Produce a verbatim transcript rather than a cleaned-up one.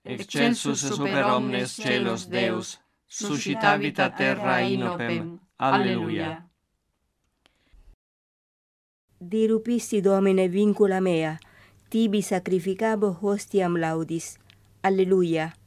excelsus super omnes celos Deus, suscitavit a terra inopem. Alleluia. Dirupisti Domine vincula mea, tibi sacrificabo hostiam laudis. Alleluia.